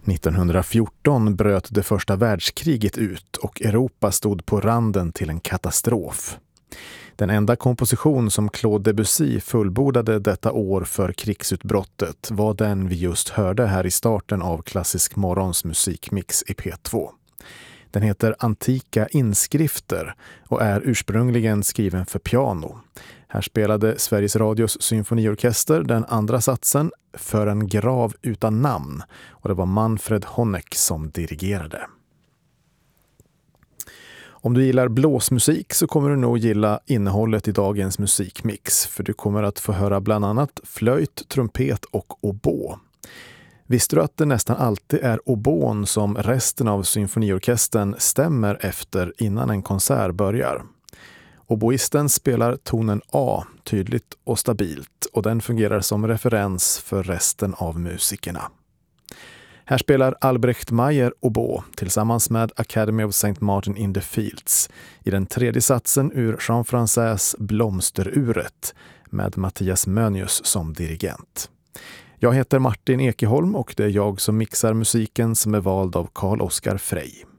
1914 bröt det första världskriget ut och Europa stod på randen till en katastrof. Den enda komposition som Claude Debussy fullbordade detta år för krigsutbrottet var den vi just hörde här i starten av Klassisk morgons musikmix i P2. Den heter Antika inskrifter och är ursprungligen skriven för piano. Här spelade Sveriges Radios symfoniorkester den andra satsen För en grav utan namn och det var Manfred Honeck som dirigerade. Om du gillar blåsmusik så kommer du nog gilla innehållet i dagens musikmix för du kommer att få höra bland annat flöjt, trumpet och oboe. Visste du att det nästan alltid är oboen som resten av symfoniorkestern stämmer efter innan en konsert börjar? Oboisten spelar tonen A tydligt och stabilt och den fungerar som referens för resten av musikerna. Här spelar Albrecht Meyer oboe tillsammans med Academy of St. Martin in the Fields i den tredje satsen ur Jean-Français Blomsteruret med Mattias Mönius som dirigent. Jag heter Martin Ekeholm och det är jag som mixar musiken som är vald av Carl Oskar Frey.